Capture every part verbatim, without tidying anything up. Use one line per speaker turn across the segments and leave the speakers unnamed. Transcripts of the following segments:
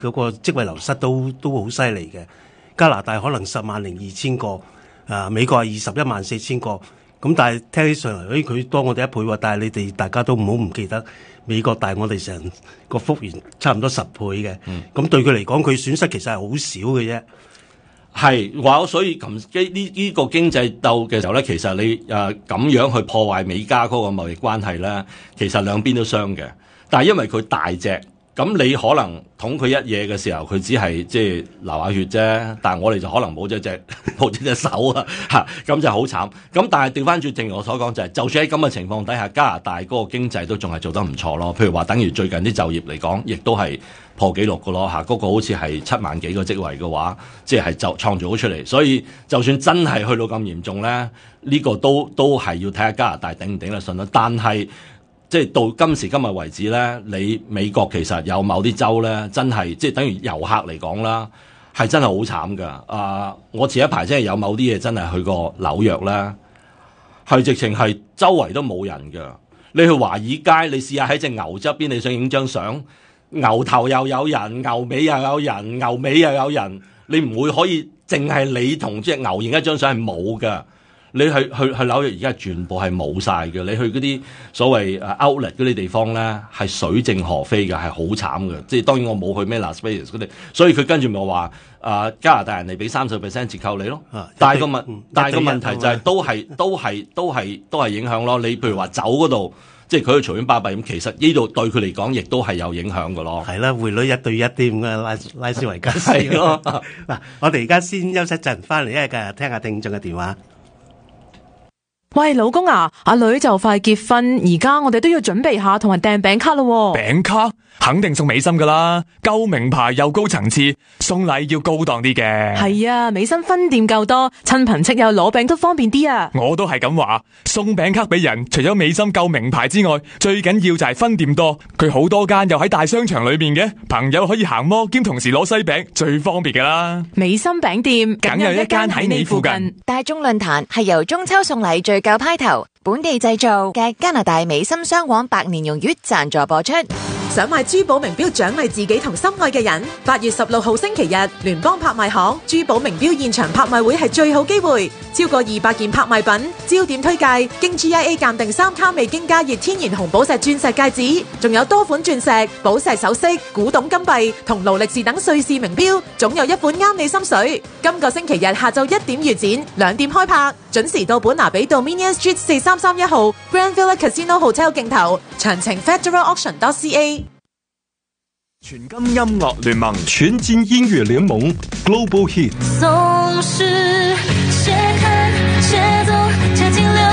嗰個職位流失都都好犀利嘅。加拿大可能十萬零二千個，啊美國係二十一萬四千個。咁但係聽起上嚟，誒佢多我哋一倍喎。但係你哋大家都唔好唔記得，美國大我哋成個幅員差唔多十倍嘅。咁、嗯、對佢嚟講，佢損失其實係好少嘅啫。
係話，所以琴呢呢個經濟鬥嘅時候咧，其實你誒咁、呃、樣去破壞美加嗰個貿易關係咧，其實兩邊都傷嘅。但係因為佢大隻。咁你可能捅佢一嘢嘅時候，佢只係即係流下血啫。但係我哋就可能冇咗隻冇咗隻手啊，嚇咁就好慘。咁但係調翻轉，正如我所講就係、是，就算喺咁嘅情況底下，加拿大嗰個經濟都仲係做得唔錯咯。譬如話，等於最近啲就業嚟講，亦都係破紀錄嘅咯嚇。嗰、那個好似係七萬幾個職位嘅話，即係就創造咗出嚟。所以就算真係去到咁嚴重咧，呢、這個都都係要睇下加拿大頂唔頂得順咯。但係即係到今時今日為止咧，你美國其實有某啲州咧，真係即係等於遊客嚟講啦，係真係好慘㗎。啊、呃，我前一排真係有某啲嘢真係去過紐約咧，係直情係周圍都冇人㗎。你去華爾街，你試下喺隻牛側邊，你想影張相，牛頭又有人，牛尾又有人，牛尾又有人，你唔會可以淨係你同隻牛影一張相係冇㗎。你去去去紐約而家全部係冇晒嘅，你去嗰啲所謂誒 outlet 嗰啲地方咧，係水靜河飛嘅，係好慘嘅。即係當然我冇去咩 Las Vegas 嗰啲，所以佢跟住咪話誒加拿大人嚟俾三十 percent 折扣你咯。啊、但係個問，嗯、但係個問題就係、是、都係都係都係都係影響咯。你譬如話酒嗰度，即係佢去隨便巴閉咁，其實呢度對佢嚟講亦都係有影響嘅咯。
係啦，匯率一對一啲咁嘅拉拉斯維加斯咯。嗱，我哋而家先休息一陣，翻嚟一陣聽下聽眾嘅電話。
喂，老公啊，阿女就快結婚，而家我哋都要準備下同人訂餅卡咯。
餅卡肯定送美心噶啦，夠名牌又高層次，送禮要高檔啲嘅。
係啊，美心分店夠多，親朋戚友攞餅都方便啲啊。
我都係咁話，送餅卡俾人，除咗美心夠名牌之外，最緊要就係分店多。佢好多間又喺大商場裏面嘅，朋友可以行摩兼同時攞西餅，最方便噶啦。
美心餅店
梗有一間喺你附近。
大眾論壇係由中秋送禮最夠派頭，本地製造嘅加拿大美心雙黃百年榕月贊助播出。
想買珠寶名錶獎勵自己同心愛嘅人，八月十六號星期日，聯邦拍賣行珠寶名錶現場拍賣會係最好機會，超過二百件拍賣品，焦點推介經 G I A 鑑定三卡未經加熱天然紅寶石鑽石戒指，仲有多款鑽石、寶石首飾、古董金幣同勞力士等瑞士名錶，總有一款啱你心水。今個星期日下晝一點預展，兩點開拍，準時到本拿比道 Dominion Street 四三三一號 Grand Villa Casino Hotel 競投，詳情 Federal Auction dot C A。
全金音樂聯盟，全金音樂聯盟 Global Hit。
總是且看且走且停留，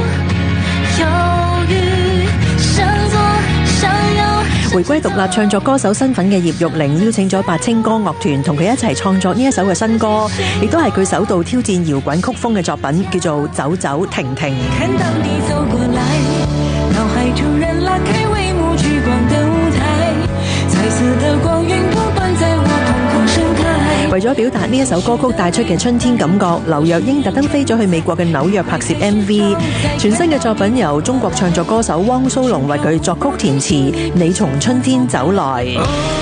猶豫想做想要。
回歸獨立唱作歌手身份嘅葉玉玲邀請咗白青歌樂團同佢一齊創作呢一首嘅新歌，亦都係佢首度挑戰搖滾曲風嘅作品，叫做《走走停停》。
看到你走過來，腦海突然拉開帷幕聚光的舞台，彩色的光暈不斷在我瞳孔盛開。
為咗表達呢一首歌曲帶出嘅春天感覺，劉若英特登飛咗去美國嘅紐約拍攝 M V。全新嘅作品由中國唱作歌手汪蘇泷為佢作曲填詞，你從春天走來。